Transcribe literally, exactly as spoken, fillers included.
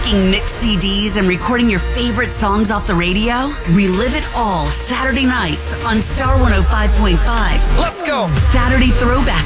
making mix C Ds and recording your favorite songs off the radio? Relive it all Saturday nights on Star one oh five point five's Let's go! Saturday Throwback